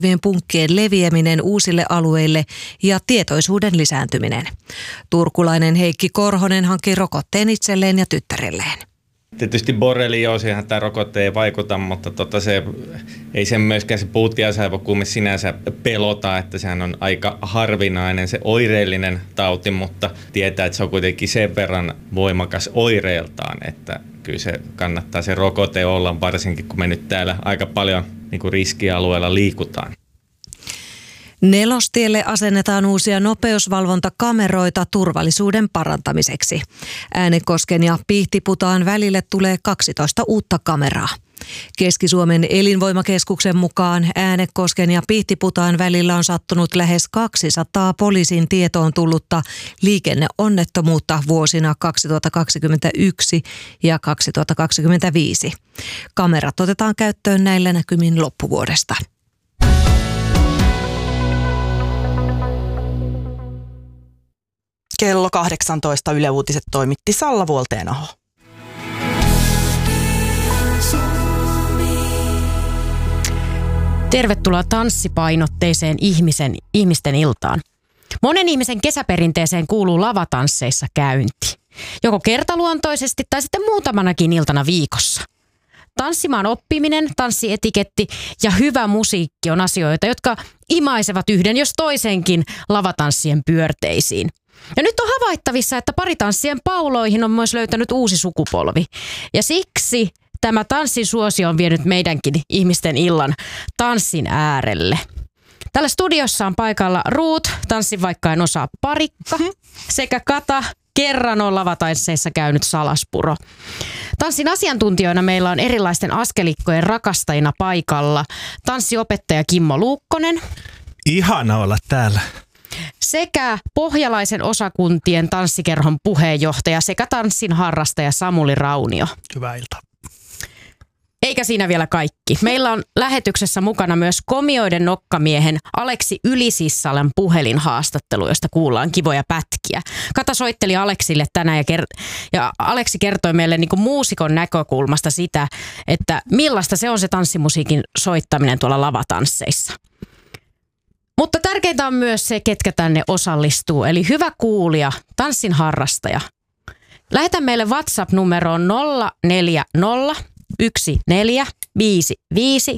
punkkien leviäminen uusille alueille ja tietoisuuden lisääntyminen. Turkulainen Heikki Korhonen hankki rokotteen itselleen ja tyttärelleen. Tietysti borrelioosihan tämä rokotte ei vaikuta, mutta ei sen myöskään se puutiaisaivokuume sinänsä pelota, että sehän on aika harvinainen se oireellinen tauti, mutta tietää, että se on kuitenkin sen verran voimakas oireeltaan, että kyllä se kannattaa se rokote olla, varsinkin kun me nyt täällä aika paljon riskialueella liikutaan. Nelostielle asennetaan uusia nopeusvalvontakameroita turvallisuuden parantamiseksi. Äänekosken ja Pihtiputaan välille tulee 12 uutta kameraa. Keski-Suomen elinvoimakeskuksen mukaan Äänekosken ja Pihtiputaan välillä on sattunut lähes 200 poliisin tietoon tullutta liikenneonnettomuutta vuosina 2021 ja 2025. Kamerat otetaan käyttöön näillä näkymin loppuvuodesta. Kello 18 Yle Uutiset toimitti Salla Vuolteenaho. Tervetuloa tanssipainotteiseen ihmisten iltaan. Monen ihmisen kesäperinteeseen kuuluu lavatansseissa käynti. Joko kertaluontoisesti tai sitten muutamanakin iltana viikossa. Tanssimaan oppiminen, tanssietiketti ja hyvä musiikki on asioita, jotka imaisevat yhden jos toisenkin lavatanssien pyörteisiin. Ja nyt on havaittavissa, että paritanssien pauloihin on myös löytänyt uusi sukupolvi. Ja siksi tämä tanssin suosio on vienyt meidänkin ihmisten illan tanssin äärelle. Täällä studiossa on paikalla Ruut, tanssin vaikka en osaa parikka, sekä Kata, kerran on lavatansseissa käynyt Salaspuro. Tanssin asiantuntijoina meillä on erilaisten askelikkojen rakastajina paikalla tanssiopettaja Kimmo Luukkonen. Ihana olla täällä. Sekä pohjalaisen osakuntien tanssikerhon puheenjohtaja sekä tanssin harrastaja Samuli Raunio. Hyvää iltaa. Eikä siinä vielä kaikki. Meillä on lähetyksessä mukana myös komioiden nokkamiehen Aleksi Ylisissalan puhelinhaastattelu, josta kuullaan kivoja pätkiä. Kata soitteli Aleksille tänään ja Aleksi kertoi meille niin kuin muusikon näkökulmasta sitä, että millaista se on se tanssimusiikin soittaminen tuolla lavatansseissa. Mutta tärkeintä on myös se, ketkä tänne osallistuu. Eli hyvä kuulija, tanssin harrastaja. Lähetä meille WhatsApp-numeroon 040 1455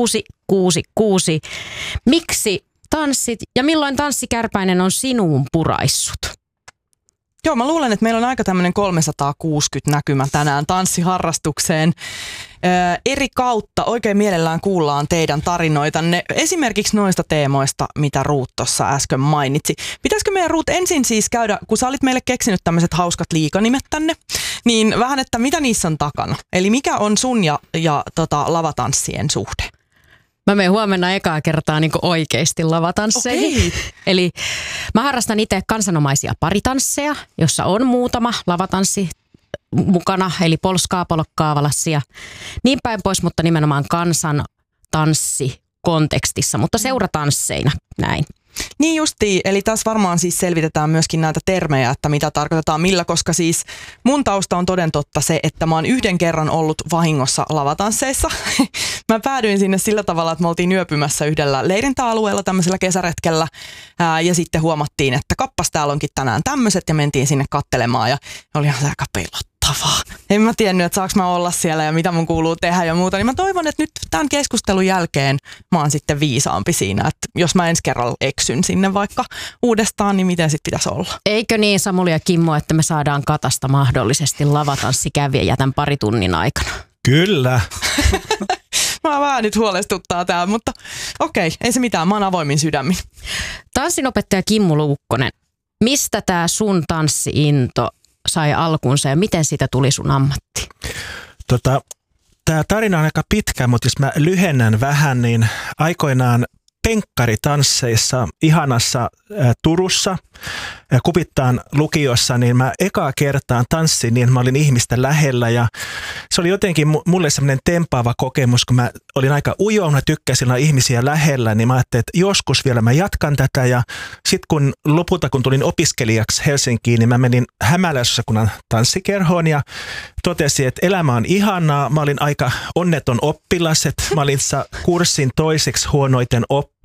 666. Miksi tanssit ja milloin tanssikärpäinen on sinuun puraissut? Joo, mä luulen, että meillä on aika tämmöinen 360 näkymä tänään tanssiharrastukseen. Eri kautta oikein mielellään kuullaan teidän tarinoitanne. Esimerkiksi noista teemoista, mitä Ruut tuossa äsken mainitsi. Pitäisikö meidän Ruut ensin siis käydä, kun sä olit meille keksinyt tämmöiset hauskat liikanimet tänne, niin vähän, että mitä niissä on takana? Eli mikä on sun ja lavatanssien suhde? Mä menen huomenna ekaa kertaa niin oikeasti lavatansseihin. Okay. Eli mä harrastan itse kansanomaisia paritansseja, jossa on muutama lavatanssi mukana, eli polskaa, polkkaa, valassia, niin päin pois, mutta nimenomaan kansantanssi kontekstissa, mutta seuratansseina näin. Niin justiin, eli tässä varmaan siis selvitetään myöskin näitä termejä, että mitä tarkoitetaan millä, koska siis mun tausta on toden totta se, että mä oon yhden kerran ollut vahingossa lavatansseissa. Mä päädyin sinne sillä tavalla, että me oltiin yöpymässä yhdellä leirintäalueella tämmöisellä kesäretkellä ja sitten huomattiin, että kappas täällä onkin tänään tämmöiset ja mentiin sinne kattelemaan ja olihan se aika pelottavaa. En mä tiennyt, että saaks mä olla siellä ja mitä mun kuuluu tehdä ja muuta, niin mä toivon, että nyt tämän keskustelun jälkeen mä oon sitten viisaampi siinä, että jos mä ensi kerralla eksyn sinne vaikka uudestaan, niin miten sit pitäisi olla? Eikö niin, Samuli ja Kimmo, että me saadaan Katasta mahdollisesti lavatanssikävijä tämän pari tunnin aikana? Kyllä. Mä vähän nyt huolestuttaa tää, mutta okei, ei se mitään, mä oon avoimin sydämin. Tanssinopettaja Kimmo Luukkonen, mistä tää sun tanssi-into sai alkunsa ja miten siitä tuli sun ammatti? Tämä tarina on aika pitkä, mutta jos mä lyhennän vähän, niin aikoinaan penkkaritansseissa ihanassa Turussa Kupittaan lukiossa, niin mä ekaa kertaan tanssin niin, että mä olin ihmistä lähellä ja se oli jotenkin mulle semmoinen tempaava kokemus, kun mä olin aika ujo, mä tykkäsin olla ihmisiä lähellä, niin mä ajattelin, että joskus vielä mä jatkan tätä ja sitten kun tulin opiskelijaksi Helsinkiin, niin mä menin Hämäläisosakunnan tanssikerhoon ja totesin, että elämä on ihanaa, mä olin aika onneton oppilas, että mä olin kurssin toiseksi huonoiten oppilas